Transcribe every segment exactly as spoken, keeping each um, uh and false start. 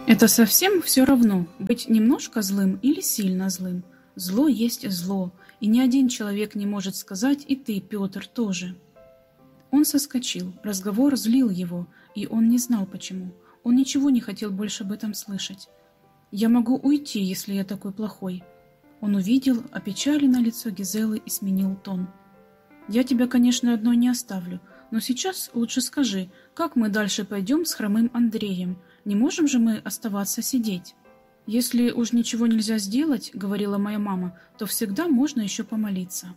Это совсем все равно, быть немножко злым или сильно злым. Зло есть зло, и ни один человек не может сказать, и ты, Петр, тоже. Он соскочил, разговор злил его, и он не знал почему. Он ничего не хотел больше об этом слышать. «Я могу уйти, если я такой плохой». Он увидел опечаленное лицо Гизелы и сменил тон. «Я тебя, конечно, одной не оставлю, но сейчас лучше скажи, как мы дальше пойдем с хромым Андреем? Не можем же мы оставаться сидеть?» «Если уж ничего нельзя сделать, — говорила моя мама, — то всегда можно еще помолиться».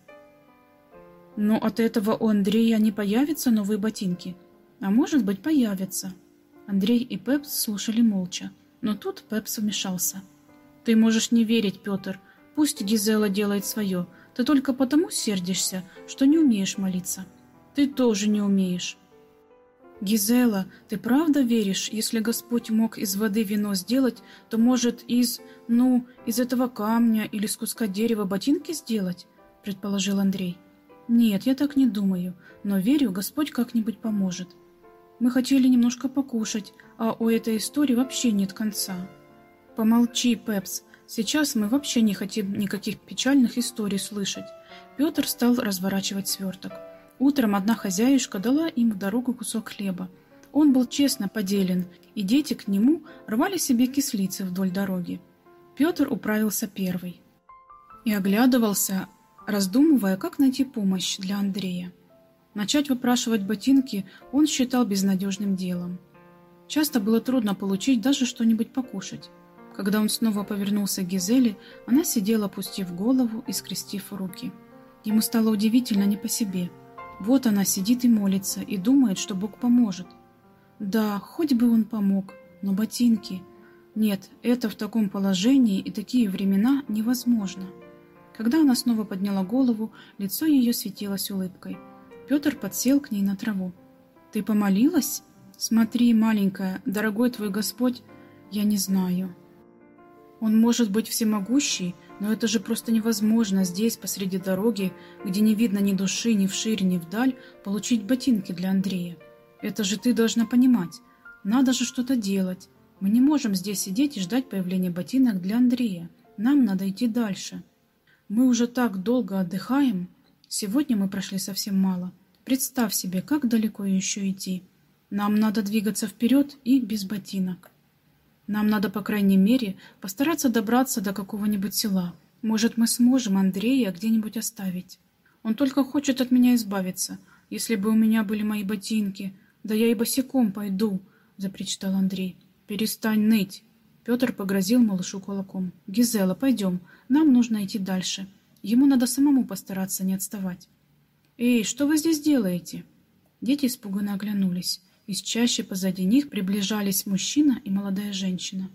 «Но от этого у Андрея не появятся новые ботинки. А может быть, появятся». Андрей и Пепс слушали молча, но тут Пепс вмешался. «Ты можешь не верить, Петр. Пусть Гизела делает свое. Ты только потому сердишься, что не умеешь молиться. Ты тоже не умеешь». «Гизела, ты правда веришь, если Господь мог из воды вино сделать, то может из, ну, из этого камня или с куска дерева ботинки сделать?» – предположил Андрей. «Нет, я так не думаю, но верю, Господь как-нибудь поможет. Мы хотели немножко покушать, а у этой истории вообще нет конца». «Помолчи, Пепс, сейчас мы вообще не хотим никаких печальных историй слышать». Петр стал разворачивать сверток. Утром одна хозяюшка дала им в дорогу кусок хлеба. Он был честно поделен, и дети к нему рвали себе кислицы вдоль дороги. Петр управился первый и оглядывался, раздумывая, как найти помощь для Андрея. Начать выпрашивать ботинки он считал безнадежным делом. Часто было трудно получить даже что-нибудь покушать. Когда он снова повернулся к Гизеле, она сидела, опустив голову и скрестив руки. Ему стало удивительно не по себе. Вот она сидит и молится, и думает, что Бог поможет. Да, хоть бы он помог, но ботинки... Нет, это в таком положении и такие времена невозможно. Когда она снова подняла голову, лицо ее светилось улыбкой. Петр подсел к ней на траву. «Ты помолилась? Смотри, маленькая, дорогой твой Господь, я не знаю. Он может быть всемогущий, но это же просто невозможно здесь, посреди дороги, где не видно ни души, ни вширь, ни вдаль, получить ботинки для Андрея. Это же ты должна понимать. Надо же что-то делать. Мы не можем здесь сидеть и ждать появления ботинок для Андрея. Нам надо идти дальше. Мы уже так долго отдыхаем. Сегодня мы прошли совсем мало. Представь себе, как далеко еще идти. Нам надо двигаться вперед и без ботинок. Нам надо, по крайней мере, постараться добраться до какого-нибудь села. Может, мы сможем Андрея где-нибудь оставить. Он только хочет от меня избавиться. Если бы у меня были мои ботинки, да я и босиком пойду, — запричитал Андрей. Перестань ныть. Петр погрозил малышу кулаком. Гизела, пойдем, нам нужно идти дальше. Ему надо самому постараться не отставать. Эй, что вы здесь делаете? Дети испуганно оглянулись. Из чащи позади них приближались мужчина и молодая женщина.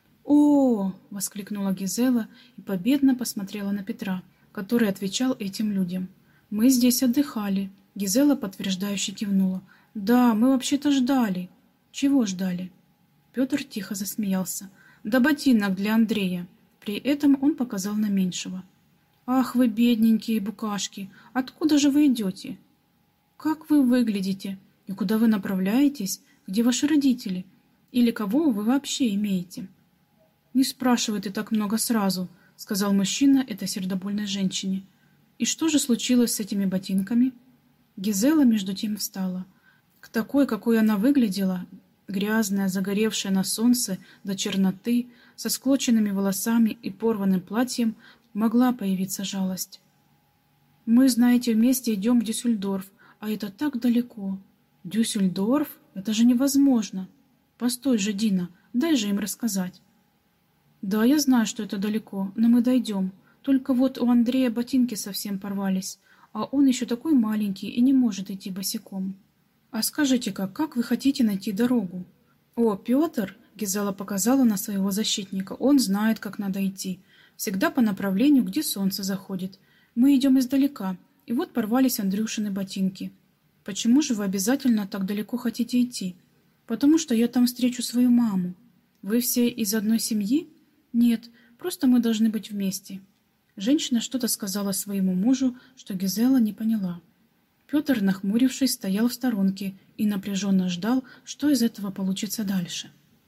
«О!» — воскликнула Гизела и победно посмотрела на Петра, который отвечал этим людям. «Мы здесь отдыхали». Гизела подтверждающе кивнула. «Да, мы вообще-то ждали». «Чего ждали?» Петр тихо засмеялся. «Да ботинок для Андрея». При этом он показал на меньшего. «Ах вы, бедненькие букашки! Откуда же вы идете?» «Как вы выглядите? И куда вы направляетесь? Где ваши родители? Или кого вы вообще имеете?» «Не спрашивай ты так много сразу», — сказал мужчина этой сердобольной женщине. «И что же случилось с этими ботинками?» Гизела между тем встала. К такой, какой она выглядела, грязная, загоревшая на солнце до черноты, со склоченными волосами и порванным платьем, могла появиться жалость. «Мы, знаете, вместе идем в Дюссельдорф, а это так далеко». «Дюссельдорф? Это же невозможно!» «Постой же, Дина, дай же им рассказать». «Да, я знаю, что это далеко, но мы дойдем. Только вот у Андрея ботинки совсем порвались, а он еще такой маленький и не может идти босиком». «А скажите-ка, как вы хотите найти дорогу?» «О, Петр!» — Гизела показала на своего защитника. «Он знает, как надо идти. Всегда по направлению, где солнце заходит. Мы идем издалека, и вот порвались Андрюшины ботинки». «Почему же вы обязательно так далеко хотите идти?» «Потому что я там встречу свою маму». «Вы все из одной семьи?» «Нет, просто мы должны быть вместе». Женщина что-то сказала своему мужу, что Гизела не поняла. Петр, нахмурившись, стоял в сторонке и напряженно ждал, что из этого получится дальше.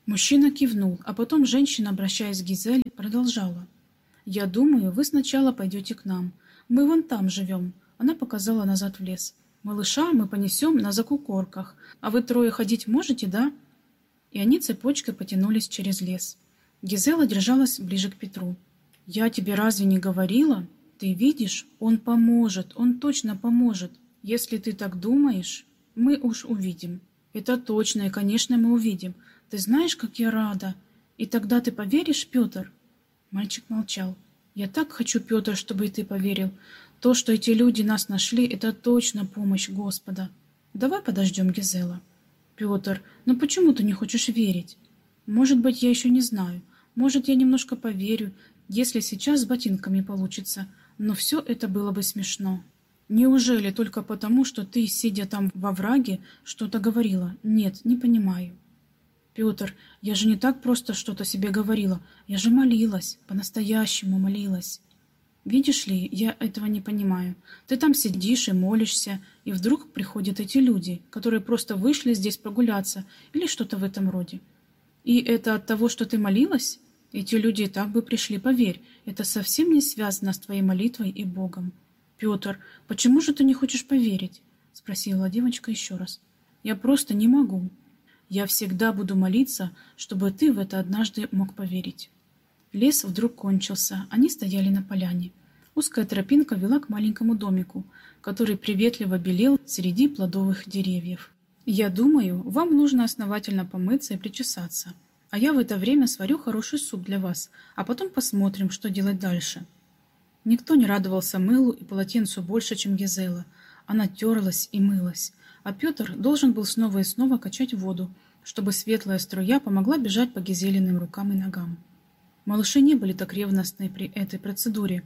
Мужчина кивнул, а потом женщина, обращаясь к Гизель, продолжала. «Я думаю, вы сначала пойдете к нам. Мы вон там живем». Она показала назад в лес. «Малыша мы понесем на закукорках. А вы трое ходить можете, да?» И они цепочкой потянулись через лес. Гизела держалась ближе к Петру. «Я тебе разве не говорила? Ты видишь, он поможет, он точно поможет. Если ты так думаешь, мы уж увидим». «Это точно, и, конечно, мы увидим. Ты знаешь, как я рада. И тогда ты поверишь, Петр?» Мальчик молчал. «Я так хочу, Петр, чтобы и ты поверил. То, что эти люди нас нашли, это точно помощь Господа. Давай подождем, Гизела». «Петр, ну почему ты не хочешь верить?» «Может быть, я еще не знаю. Может, я немножко поверю, если сейчас с ботинками получится. Но все это было бы смешно». «Неужели только потому, что ты, сидя там во враге, что-то говорила? Нет, не понимаю». «Петр, я же не так просто что-то себе говорила. Я же молилась, по-настоящему молилась». «Видишь ли, я этого не понимаю. Ты там сидишь и молишься, и вдруг приходят эти люди, которые просто вышли здесь прогуляться или что-то в этом роде. И это от того, что ты молилась? Эти люди и так бы пришли, поверь. Это совсем не связано с твоей молитвой и Богом». «Петр, почему же ты не хочешь поверить?» — спросила девочка еще раз. «Я просто не могу. Я всегда буду молиться, чтобы ты в это однажды мог поверить». Лес вдруг кончился. Они стояли на поляне. Узкая тропинка вела к маленькому домику, который приветливо белел среди плодовых деревьев. «Я думаю, вам нужно основательно помыться и причесаться. А я в это время сварю хороший суп для вас, а потом посмотрим, что делать дальше». Никто не радовался мылу и полотенцу больше, чем Гизела. Она терлась и мылась, а Петр должен был снова и снова качать воду, чтобы светлая струя помогла бежать по Гизелиным рукам и ногам. Малыши не были так ревностны при этой процедуре.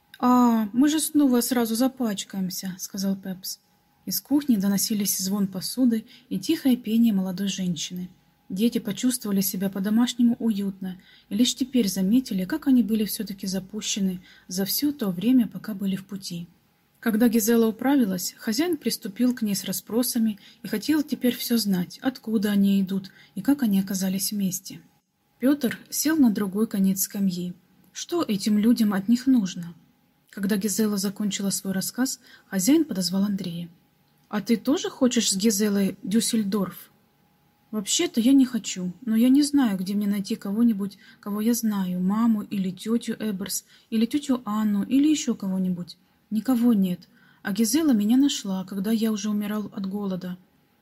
«А, мы же снова сразу запачкаемся», — сказал Пепс. Из кухни доносились звон посуды и тихое пение молодой женщины. Дети почувствовали себя по-домашнему уютно и лишь теперь заметили, как они были все-таки запущены за все то время, пока были в пути. Когда Гизела управилась, хозяин приступил к ней с расспросами и хотел теперь все знать, откуда они идут и как они оказались вместе. Петр сел на другой конец скамьи. Что этим людям от них нужно? Когда Гизела закончила свой рассказ, хозяин подозвал Андрея. «А ты тоже хочешь с Гизелой Дюссельдорф?» «Вообще-то я не хочу, но я не знаю, где мне найти кого-нибудь, кого я знаю, маму или тетю Эберс, или тетю Анну, или еще кого-нибудь. Никого нет. А Гизела меня нашла, когда я уже умирал от голода.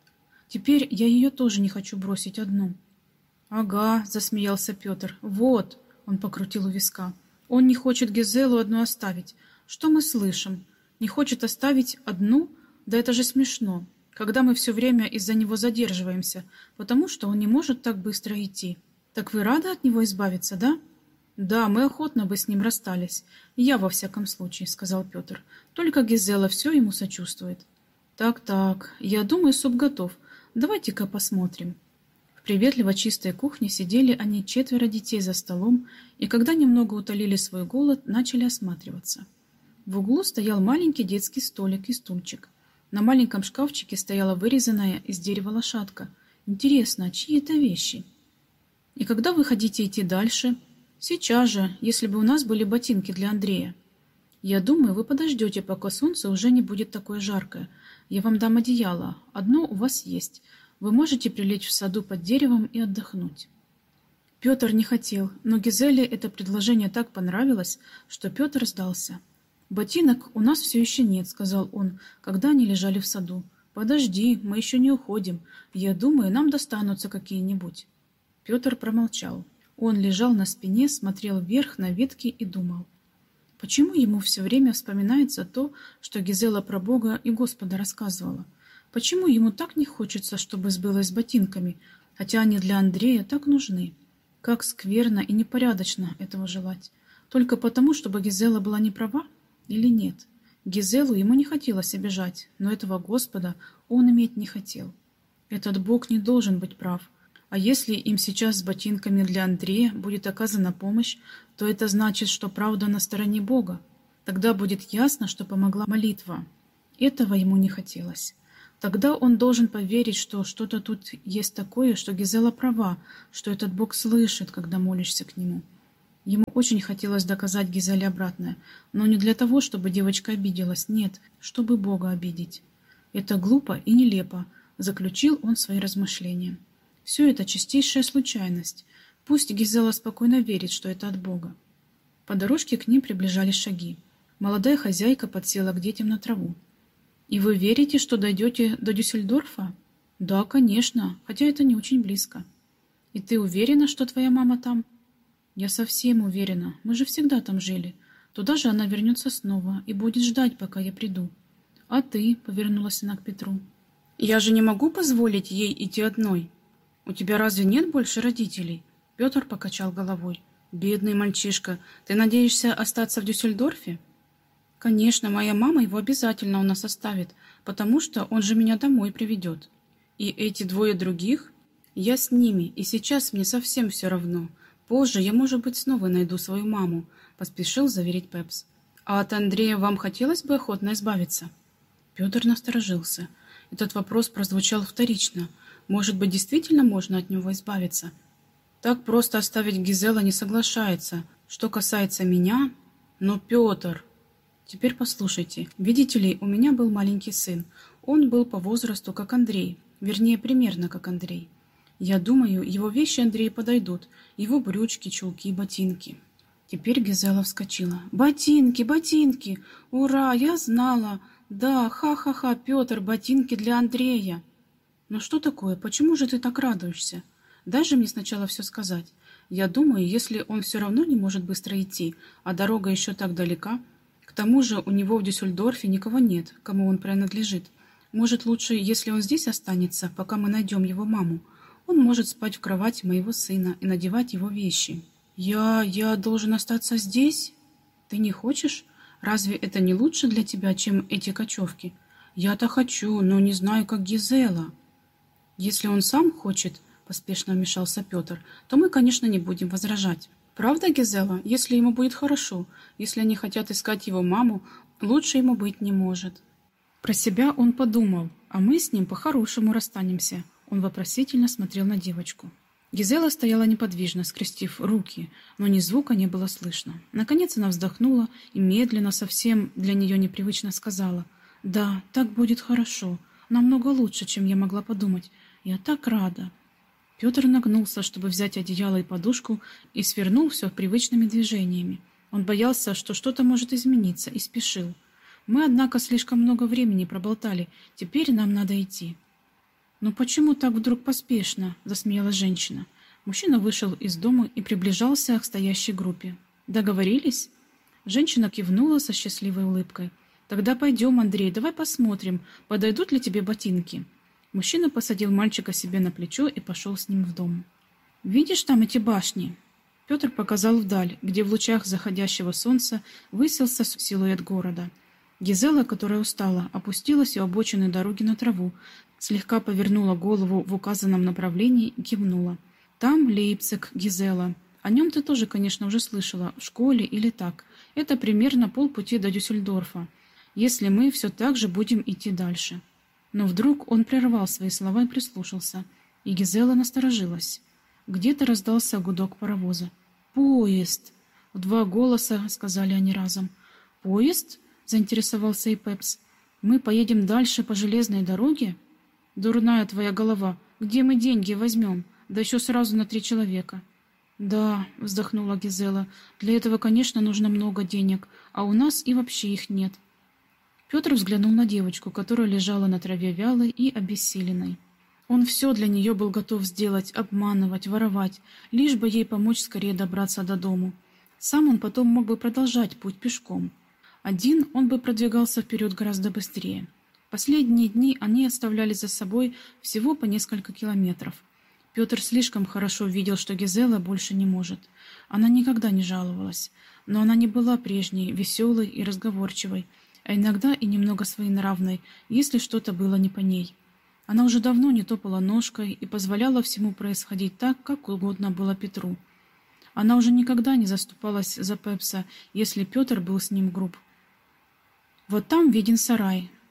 Теперь я ее тоже не хочу бросить одну». «Ага», — засмеялся Петр. «Вот», — он покрутил у виска. «Он не хочет Гизелу одну оставить. Что мы слышим? Не хочет оставить одну? Да это же смешно. Когда мы все время из-за него задерживаемся, потому что он не может так быстро идти. Так вы рады от него избавиться, да?» «Да, мы охотно бы с ним расстались. Я, во всяком случае», — сказал Петр. «Только Гизела все ему сочувствует». «Так-так, я думаю, суп готов. Давайте-ка посмотрим». В приветливо чистой кухне сидели они четверо детей за столом, и когда немного утолили свой голод, начали осматриваться. В углу стоял маленький детский столик и стульчик. На маленьком шкафчике стояла вырезанная из дерева лошадка. Интересно, чьи это вещи? «И когда вы хотите идти дальше?» «Сейчас же, если бы у нас были ботинки для Андрея». «Я думаю, вы подождете, пока солнце уже не будет такое жаркое. Я вам дам одеяло. Одно у вас есть. Вы можете прилечь в саду под деревом и отдохнуть». Петр не хотел, но Гизеле это предложение так понравилось, что Петр сдался. «Ботинок у нас все еще нет», — сказал он, когда они лежали в саду. «Подожди, мы еще не уходим. Я думаю, нам достанутся какие-нибудь». Петр промолчал. Он лежал на спине, смотрел вверх на ветки и думал. Почему ему все время вспоминается то, что Гизела про Бога и Господа рассказывала? Почему ему так не хочется, чтобы сбылось с ботинками, хотя они для Андрея так нужны? Как скверно и непорядочно этого желать. Только потому, чтобы Гизела была не права? Или нет? Гизелу ему не хотелось обижать, но этого Господа он иметь не хотел. Этот Бог не должен быть прав. А если им сейчас с ботинками для Андрея будет оказана помощь, то это значит, что правда на стороне Бога. Тогда будет ясно, что помогла молитва. Этого ему не хотелось. Тогда он должен поверить, что что-то тут есть такое, что Гизела права, что этот Бог слышит, когда молишься к нему. Ему очень хотелось доказать Гизеле обратное, но не для того, чтобы девочка обиделась, нет, чтобы Бога обидеть. Это глупо и нелепо, заключил он свои размышления. Все это чистейшая случайность. Пусть Гизела спокойно верит, что это от Бога. По дорожке к ним приближались шаги. Молодая хозяйка подсела к детям на траву. «И вы верите, что дойдете до Дюссельдорфа?» «Да, конечно, хотя это не очень близко». «И ты уверена, что твоя мама там?» «Я совсем уверена. Мы же всегда там жили. Туда же она вернется снова и будет ждать, пока я приду». «А ты?» — повернулась она к Петру. «Я же не могу позволить ей идти одной. У тебя разве нет больше родителей?» Петр покачал головой. «Бедный мальчишка, ты надеешься остаться в Дюссельдорфе?» «Конечно, моя мама его обязательно у нас оставит, потому что он же меня домой приведет. И эти двое других? Я с ними, и сейчас мне совсем все равно. Позже я, может быть, снова найду свою маму», — поспешил заверить Пепс. «А от Андрея вам хотелось бы охотно избавиться?» Петр насторожился. Этот вопрос прозвучал вторично. Может быть, действительно можно от него избавиться? Так просто оставить Гизела не соглашается. Что касается меня... Но Петр... Теперь послушайте. Видите ли, у меня был маленький сын. Он был по возрасту как Андрей. Вернее, примерно как Андрей. Я думаю, его вещи Андрею подойдут. Его брючки, чулки, ботинки. Теперь Гизела вскочила. «Ботинки, ботинки! Ура, я знала! Да, ха-ха-ха, Петр, ботинки для Андрея!» «Но что такое? Почему же ты так радуешься? Дай же мне сначала все сказать. Я думаю, если он все равно не может быстро идти, а дорога еще так далека... К тому же у него в Дюссельдорфе никого нет, кому он принадлежит. Может, лучше, если он здесь останется, пока мы найдем его маму. Он может спать в кровати моего сына и надевать его вещи». «Я... я должен остаться здесь? Ты не хочешь? Разве это не лучше для тебя, чем эти кочевки? Я-то хочу, но не знаю, как Гизела». «Если он сам хочет, — поспешно вмешался Петр, — то мы, конечно, не будем возражать. Правда, Гизела? Если ему будет хорошо, если они хотят искать его маму, лучше ему быть не может». Про себя он подумал, а мы с ним по-хорошему расстанемся. Он вопросительно смотрел на девочку. Гизела стояла неподвижно, скрестив руки, но ни звука не было слышно. Наконец она вздохнула и медленно, совсем для нее непривычно сказала: «Да, так будет хорошо, намного лучше, чем я могла подумать. Я так рада». Петр нагнулся, чтобы взять одеяло и подушку, и свернул все привычными движениями. Он боялся, что что-то может измениться, и спешил. «Мы, однако, слишком много времени проболтали. Теперь нам надо идти». «Но почему так вдруг поспешно?» – засмеялась женщина. Мужчина вышел из дома и приближался к стоящей группе. «Договорились?» Женщина кивнула со счастливой улыбкой. «Тогда пойдем, Андрей, давай посмотрим, подойдут ли тебе ботинки». Мужчина посадил мальчика себе на плечо и пошел с ним в дом. «Видишь там эти башни?» Петр показал вдаль, где в лучах заходящего солнца высился силуэт города. Гизела, которая устала, опустилась у обочины дороги на траву, слегка повернула голову в указанном направлении и кивнула. «Там Лейпциг, Гизела. О нем ты тоже, конечно, уже слышала, в школе или так. Это примерно полпути до Дюссельдорфа, если мы все так же будем идти дальше». Но вдруг он прервал свои слова и прислушался, и Гизела насторожилась. Где-то раздался гудок паровоза. «Поезд!» — в два голоса сказали они разом. «Поезд?» — заинтересовался и Пепс. «Мы поедем дальше по железной дороге?» «Дурная твоя голова! Где мы деньги возьмем? Да еще сразу на три человека!» «Да», — вздохнула Гизела, — «для этого, конечно, нужно много денег, а у нас и вообще их нет». Петр взглянул на девочку, которая лежала на траве вялой и обессиленной. Он все для нее был готов сделать, обманывать, воровать, лишь бы ей помочь скорее добраться до дому. Сам он потом мог бы продолжать путь пешком. Один он бы продвигался вперед гораздо быстрее. Последние дни они оставляли за собой всего по несколько километров. Петр слишком хорошо видел, что Гизела больше не может. Она никогда не жаловалась, но она не была прежней, веселой и разговорчивой, а иногда и немного своенравной, если что-то было не по ней. Она уже давно не топала ножкой и позволяла всему происходить так, как угодно было Петру. Она уже никогда не заступалась за Пепса, если Петр был с ним груб. «Вот там виден сарай».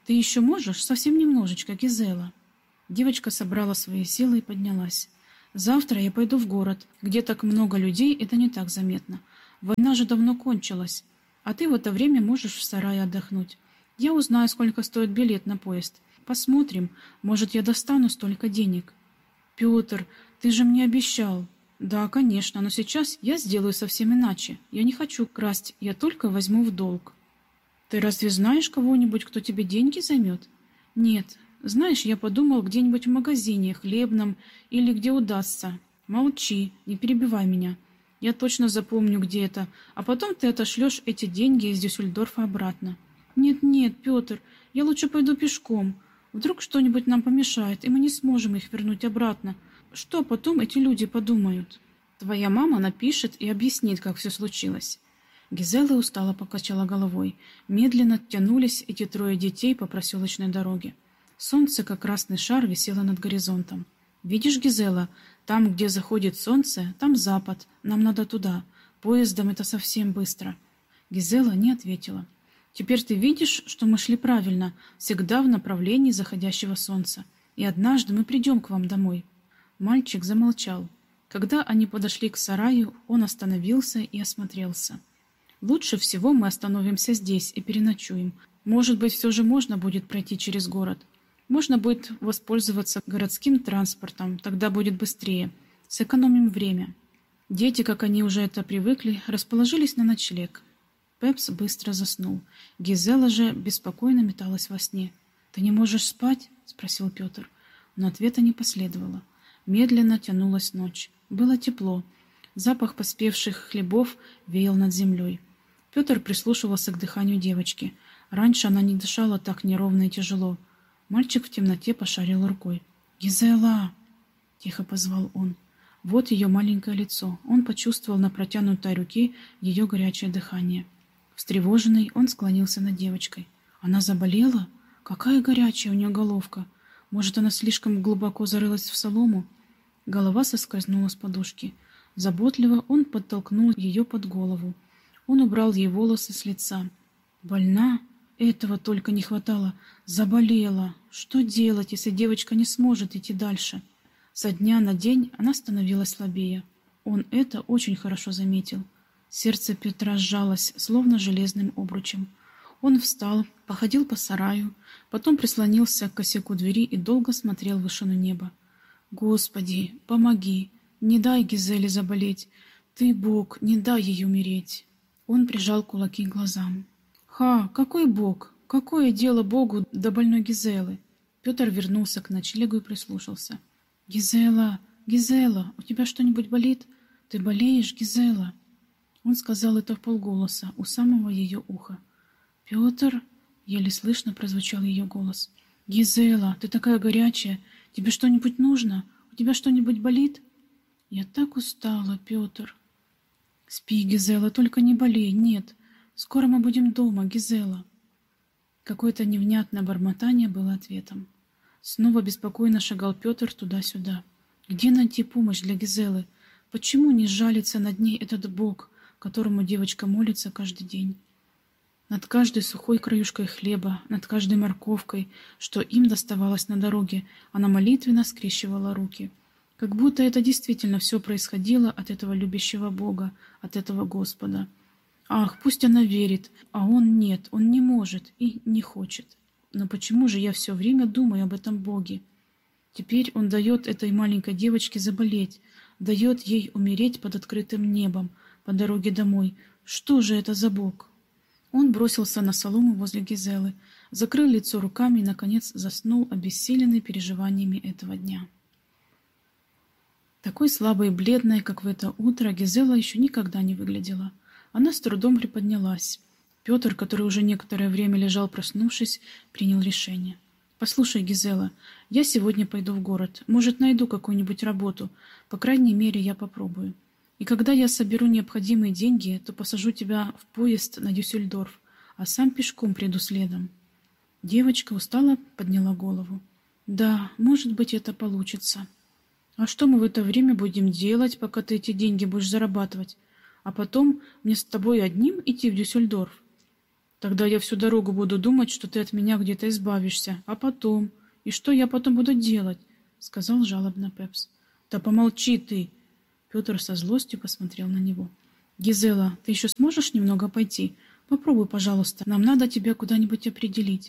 Ты еще можешь? Совсем немножечко, Гизела». Девочка собрала свои силы и поднялась. «Завтра я пойду в город, где так много людей, это не так заметно. Война же давно кончилась, а ты в это время можешь в сарае отдохнуть. Я узнаю, сколько стоит билет на поезд. Посмотрим, может, я достану столько денег». «Петр, ты же мне обещал». «Да, конечно, но сейчас я сделаю совсем иначе. Я не хочу красть, я только возьму в долг». «Ты разве знаешь кого-нибудь, кто тебе деньги займет?» «Нет. Знаешь, я подумал где-нибудь в магазине, хлебном или где удастся». «Молчи, не перебивай меня. Я точно запомню, где это, а потом ты отошлешь эти деньги из Дюссельдорфа обратно». «Нет-нет, Петр, я лучше пойду пешком. Вдруг что-нибудь нам помешает, и мы не сможем их вернуть обратно. Что потом эти люди подумают?» «Твоя мама напишет и объяснит, как все случилось». Гизела устало покачала головой. Медленно тянулись эти трое детей по проселочной дороге. Солнце, как красный шар, висело над горизонтом. «Видишь, Гизела, там, где заходит солнце, там запад. Нам надо туда. Поездом это совсем быстро». Гизела не ответила. «Теперь ты видишь, что мы шли правильно, всегда в направлении заходящего солнца. И однажды мы придем к вам домой». Мальчик замолчал. Когда они подошли к сараю, он остановился и осмотрелся. «Лучше всего мы остановимся здесь и переночуем. Может быть, все же можно будет пройти через город. Можно будет воспользоваться городским транспортом, тогда будет быстрее. Сэкономим время». Дети, как они уже это привыкли, расположились на ночлег. Пепс быстро заснул. Гизела же беспокойно металась во сне. «Ты не можешь спать?» — спросил Петр. Но ответа не последовало. Медленно тянулась ночь. Было тепло. Запах поспевших хлебов веял над землей. Петр прислушивался к дыханию девочки. Раньше она не дышала так неровно и тяжело. Мальчик в темноте пошарил рукой. «Гизела!» — тихо позвал он. Вот ее маленькое лицо. Он почувствовал на протянутой руке ее горячее дыхание. Встревоженный, он склонился над девочкой. «Она заболела? Какая горячая у нее головка! Может, она слишком глубоко зарылась в солому?» Голова соскользнула с подушки. Заботливо он подтолкнул ее под голову. Он убрал ей волосы с лица. «Больна? Этого только не хватало. Заболела. Что делать, если девочка не сможет идти дальше?» Со дня на день она становилась слабее. Он это очень хорошо заметил. Сердце Петра сжалось, словно железным обручем. Он встал, походил по сараю, потом прислонился к косяку двери и долго смотрел в вышину неба. «Господи, помоги! Не дай Гизеле заболеть! Ты, Бог, не дай ей умереть!» Он прижал кулаки к глазам. «Ха! Какой Бог? Какое дело Богу до больной Гизелы?» Петр вернулся к ночлегу и прислушался. «Гизела! Гизела! У тебя что-нибудь болит? Ты болеешь, Гизела?» Он сказал это вполголоса, у самого ее уха. «Петр!» — еле слышно прозвучал ее голос. «Гизела, ты такая горячая! Тебе что-нибудь нужно? У тебя что-нибудь болит?» «Я так устала, Петр!» «Спи, Гизела, только не болей, нет! Скоро мы будем дома, Гизела!» Какое-то невнятное бормотание было ответом. Снова беспокойно шагал Петр туда-сюда. Где найти помощь для Гизелы? Почему не жалится над ней этот Бог, которому девочка молится каждый день? Над каждой сухой краюшкой хлеба, над каждой морковкой, что им доставалось на дороге, она молитвенно скрещивала руки. Как будто это действительно все происходило от этого любящего Бога, от этого Господа. Ах, пусть она верит, а он нет, он не может и не хочет. Но почему же я все время думаю об этом Боге? Теперь он дает этой маленькой девочке заболеть, дает ей умереть под открытым небом, по дороге домой. Что же это за Бог? Он бросился на солому возле Гизелы, закрыл лицо руками и, наконец, заснул, обессиленный переживаниями этого дня. Такой слабой и бледной, как в это утро, Гизела еще никогда не выглядела. Она с трудом приподнялась. Петр, который уже некоторое время лежал, проснувшись, принял решение. «Послушай, Гизела, я сегодня пойду в город. Может, найду какую-нибудь работу. По крайней мере, я попробую. И когда я соберу необходимые деньги, то посажу тебя в поезд на Дюссельдорф, а сам пешком приду следом». Девочка устало подняла голову. «Да, может быть, это получится. А что мы в это время будем делать, пока ты эти деньги будешь зарабатывать? А потом мне с тобой одним идти в Дюссельдорф?» Тогда я всю дорогу буду думать, что ты от меня где-то избавишься. А потом? И что я потом буду делать? Сказал жалобно Пепс. Да помолчи ты. Петр со злостью посмотрел на него. Гизела, ты еще сможешь немного пойти? Попробуй, пожалуйста. Нам надо тебя куда-нибудь определить.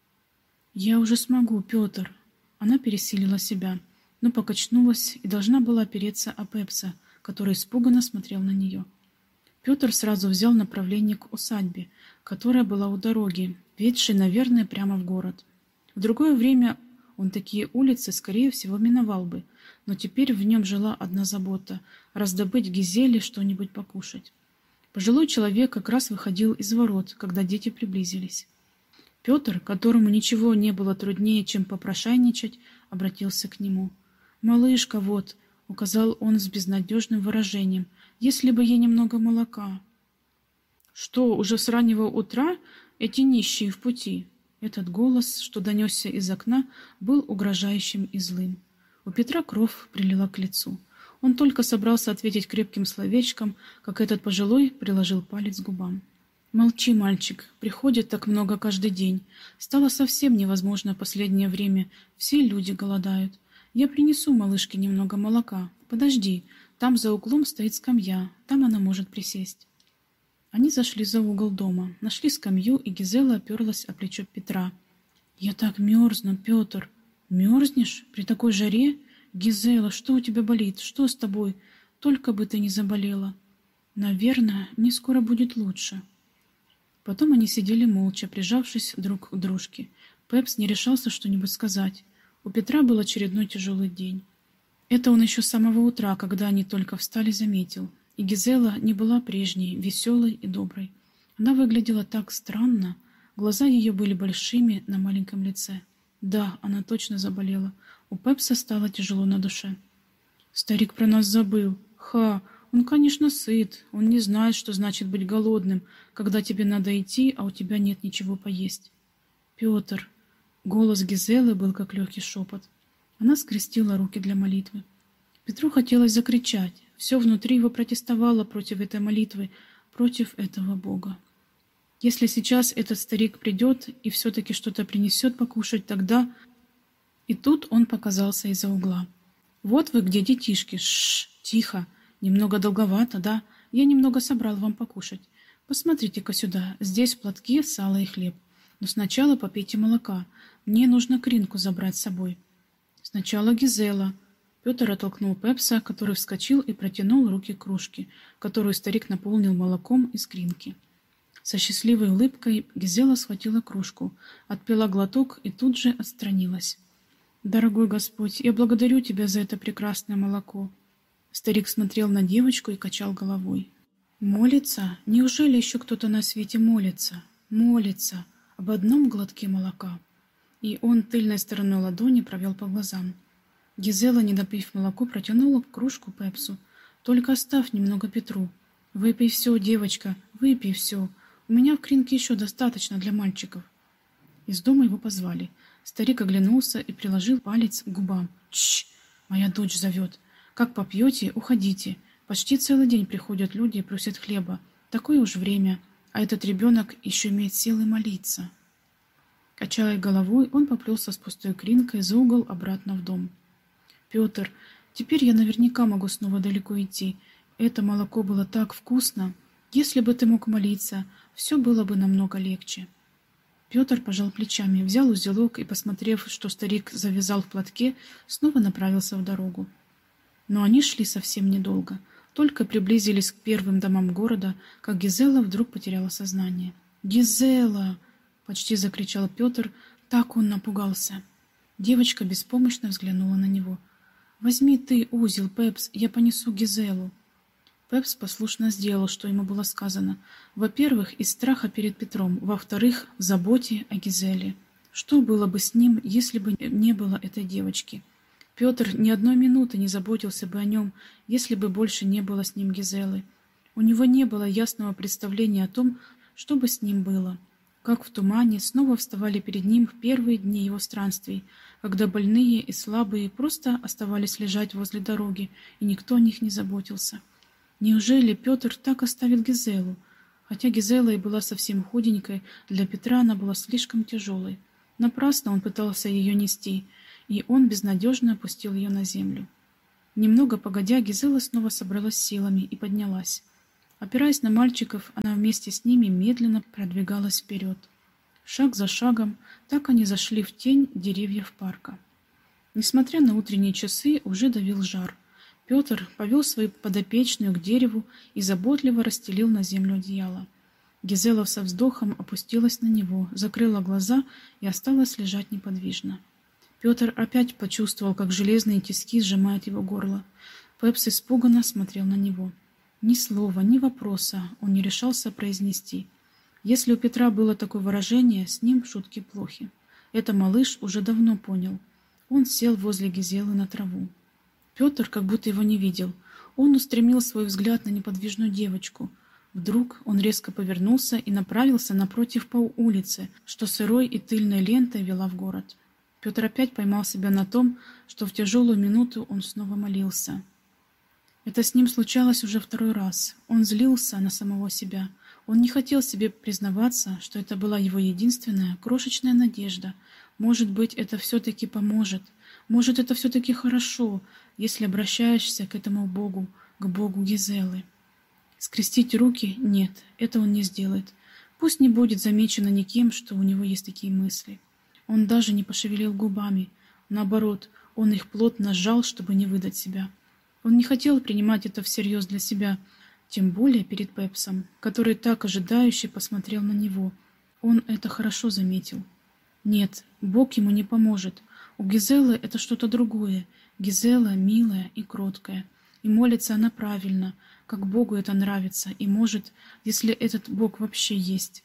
Я уже смогу, Петр. Она пересилила себя, но покачнулась и должна была опереться о Пепса, который испуганно смотрел на нее. Петр сразу взял направление к усадьбе, которая была у дороги, ведшей, наверное, прямо в город. В другое время он такие улицы, скорее всего, миновал бы, но теперь в нем жила одна забота — раздобыть Гизеле что-нибудь покушать. Пожилой человек как раз выходил из ворот, когда дети приблизились. Петр, которому ничего не было труднее, чем попрошайничать, обратился к нему. «Малышка, вот», — указал он с безнадежным выражением, — «если бы ей немного молока». «Что, уже с раннего утра эти нищие в пути?» Этот голос, что донесся из окна, был угрожающим и злым. У Петра кровь прилила к лицу. Он только собрался ответить крепким словечком, как этот пожилой приложил палец к губам. «Молчи, мальчик, приходит так много каждый день. Стало совсем невозможно последнее время, все люди голодают. Я принесу малышке немного молока. Подожди, там за углом стоит скамья, там она может присесть». Они зашли за угол дома, нашли скамью, и Гизела оперлась о плечо Петра. «Я так мерзну, Петр». «Мерзнешь? При такой жаре? Гизела, что у тебя болит? Что с тобой? Только бы ты не заболела». «Наверное, мне скоро будет лучше». Потом они сидели молча, прижавшись друг к дружке. Пепс не решался что-нибудь сказать. У Петра был очередной тяжелый день. Это он еще с самого утра, когда они только встали, заметил. И Гизела не была прежней, веселой и доброй. Она выглядела так странно. Глаза ее были большими на маленьком лице. Да, она точно заболела. У Пепса стало тяжело на душе. «Старик про нас забыл. Ха, он, конечно, сыт. Он не знает, что значит быть голодным, когда тебе надо идти, а у тебя нет ничего поесть». «Петр». Голос Гизелы был как легкий шепот. Она скрестила руки для молитвы. Петру хотелось закричать. Все внутри его протестовало против этой молитвы, против этого Бога. Если сейчас этот старик придет и все-таки что-то принесет покушать, тогда... И тут он показался из-за угла. «Вот вы где, детишки! Шш, тихо! Немного долговато, да? Я немного собрал вам покушать. Посмотрите-ка сюда, здесь в платке сало и хлеб. Но сначала попейте молока. Мне нужно кринку забрать с собой». «Сначала Гизела». Петр оттолкнул Пепса, который вскочил и протянул руки к кружке, которую старик наполнил молоком из кринки. Со счастливой улыбкой Гизела схватила кружку, отпила глоток и тут же отстранилась. «Дорогой Господь, я благодарю Тебя за это прекрасное молоко». Старик смотрел на девочку и качал головой. «Молится? Неужели еще кто-то на свете молится? Молится об одном глотке молока». И он тыльной стороной ладони провел по глазам. Гизела, не допив молоко, протянула кружку Пепсу. «Только оставь немного Петру. Выпей все, девочка, выпей все. У меня в кринке еще достаточно для мальчиков». Из дома его позвали. Старик оглянулся и приложил палец к губам. «Тш! Моя дочь зовет. Как попьете, уходите. Почти целый день приходят люди и просят хлеба. Такое уж время, а этот ребенок еще имеет силы молиться». Качая головой, он поплелся с пустой кринкой за угол обратно в дом. «Петр, теперь я наверняка могу снова далеко идти. Это молоко было так вкусно. Если бы ты мог молиться, все было бы намного легче». Петр пожал плечами, взял узелок и, посмотрев, что старик завязал в платке, снова направился в дорогу. Но они шли совсем недолго. Только приблизились к первым домам города, как Гизела вдруг потеряла сознание. «Гизела!» — почти закричал Петр, так он напугался. Девочка беспомощно взглянула на него. «Возьми ты узел, Пепс, я понесу Гизелу». Пепс послушно сделал, что ему было сказано. Во-первых, из страха перед Петром, во-вторых, в заботе о Гизеле. Что было бы с ним, если бы не было этой девочки? Петр ни одной минуты не заботился бы о нем, если бы больше не было с ним Гизелы. У него не было ясного представления о том, что бы с ним было. Как в тумане снова вставали перед ним в первые дни его странствий, когда больные и слабые просто оставались лежать возле дороги, и никто о них не заботился. Неужели Петр так оставит Гизелу? Хотя Гизела и была совсем худенькой, для Петра она была слишком тяжелой. Напрасно он пытался ее нести, и он безнадежно опустил ее на землю. Немного погодя, Гизела снова собралась силами и поднялась. Опираясь на мальчиков, она вместе с ними медленно продвигалась вперед. Шаг за шагом, так они зашли в тень деревьев парка. Несмотря на утренние часы, уже давил жар. Петр повел свою подопечную к дереву и заботливо расстелил на землю одеяло. Гизела со вздохом опустилась на него, закрыла глаза и осталась лежать неподвижно. Петр опять почувствовал, как железные тиски сжимают его горло. Пепс испуганно смотрел на него. Ни слова, ни вопроса он не решался произнести. Если у Петра было такое выражение, с ним шутки плохи. Это малыш уже давно понял. Он сел возле Гизелы на траву. Петр как будто его не видел. Он устремил свой взгляд на неподвижную девочку. Вдруг он резко повернулся и направился напротив по улице, что сырой и тыльной лентой вела в город. Петр опять поймал себя на том, что в тяжелую минуту он снова молился. Это с ним случалось уже второй раз. Он злился на самого себя. Он не хотел себе признаваться, что это была его единственная крошечная надежда. Может быть, это все-таки поможет. Может, это все-таки хорошо, если обращаешься к этому Богу, к Богу Гизелы. Скрестить руки? Нет, это он не сделает. Пусть не будет замечено никем, что у него есть такие мысли. Он даже не пошевелил губами. Наоборот, он их плотно сжал, чтобы не выдать себя. Он не хотел принимать это всерьез для себя, тем более перед Пепсом, который так ожидающе посмотрел на него. Он это хорошо заметил. Нет, Бог ему не поможет. У Гизелы это что-то другое. Гизела милая и кроткая. И молится она правильно, как Богу это нравится, и может, если этот Бог вообще есть.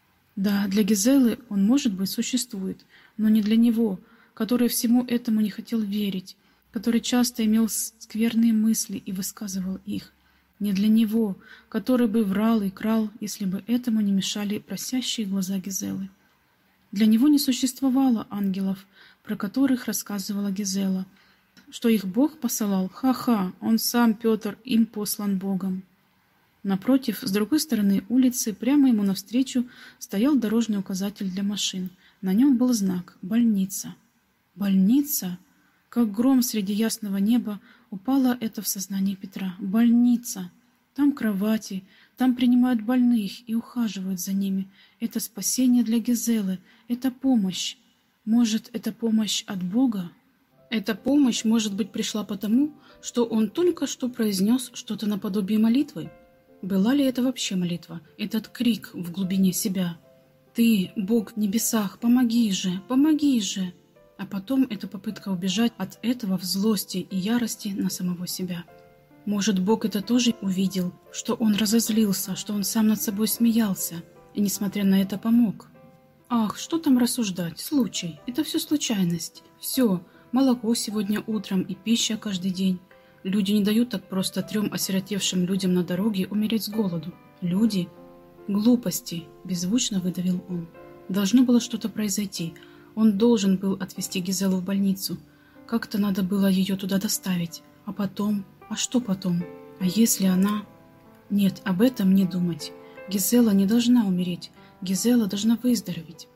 Да, для Гизелы он, может быть, существует, но не для него, который всему этому не хотел верить, который часто имел скверные мысли и высказывал их. Не для него, который бы врал и крал, если бы этому не мешали просящие глаза Гизелы. Для него не существовало ангелов, про которых рассказывала Гизела. Что их Бог посылал? Ха-ха, он сам, Петр, им послан Богом. Напротив, с другой стороны улицы, прямо ему навстречу, стоял дорожный указатель для машин. На нем был знак «Больница». «Больница?» Как гром среди ясного неба упало это в сознание Петра. «Больница!» Там кровати, там принимают больных и ухаживают за ними. Это спасение для Гизелы, это помощь. Может, это помощь от Бога? Эта помощь, может быть, пришла потому, что он только что произнес что-то наподобие молитвы? Была ли это вообще молитва, этот крик в глубине себя? «Ты, Бог в небесах, помоги же, помоги же!» А потом эта попытка убежать от этого в злости и ярости на самого себя. Может, Бог это тоже увидел, что он разозлился, что он сам над собой смеялся, и, несмотря на это, помог. Ах, что там рассуждать, случай, это все случайность, все, молоко сегодня утром и пища каждый день. Люди не дают так просто трем осиротевшим людям на дороге умереть с голоду. Люди? Глупости, беззвучно выдавил он. Должно было что-то произойти. Он должен был отвезти Гизелу в больницу. Как-то надо было ее туда доставить. А потом... А что потом? А если она... Нет, об этом не думать. Гизела не должна умереть. Гизела должна выздороветь.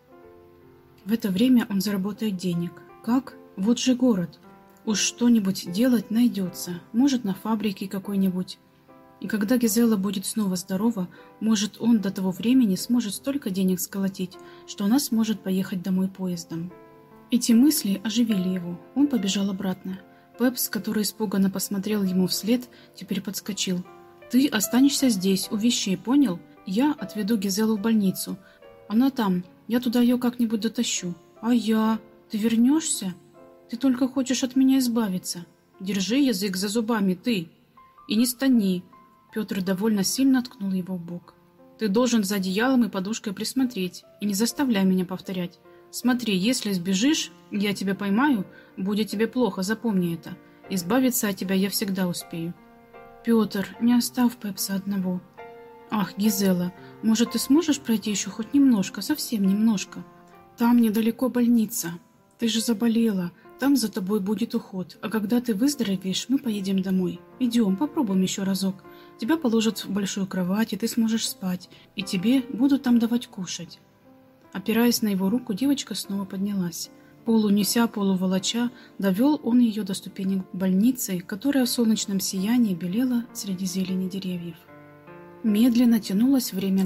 В это время он заработает денег. Как? Вот же город. Уж что-нибудь делать найдется. Может, на фабрике какой-нибудь. И когда Гизела будет снова здорова, может, он до того времени сможет столько денег сколотить, что она сможет поехать домой поездом. Эти мысли оживили его. Он побежал обратно. Пепс, который испуганно посмотрел ему вслед, теперь подскочил. «Ты останешься здесь, у вещей, понял? Я отведу Гизелу в больницу. Она там, я туда ее как-нибудь дотащу. А я? Ты вернешься? Ты только хочешь от меня избавиться. Держи язык за зубами, ты. И не стани». Петр довольно сильно ткнул его в бок. «Ты должен за одеялом и подушкой присмотреть, и не заставляй меня повторять. Смотри, если сбежишь, я тебя поймаю, будет тебе плохо, запомни это. Избавиться от тебя я всегда успею». «Петр, не оставь Пепса одного». «Ах, Гизела, может, ты сможешь пройти еще хоть немножко, совсем немножко? Там недалеко больница. Ты же заболела, там за тобой будет уход, а когда ты выздоровеешь, мы поедем домой. Идем, попробуем еще разок. Тебя положат в большую кровать, и ты сможешь спать, и тебе будут там давать кушать». Опираясь на его руку, девочка снова поднялась. Полунеся, полуволоча, довел он ее до ступенек больницы, которая в солнечном сиянии белела среди зелени деревьев. Медленно тянулось время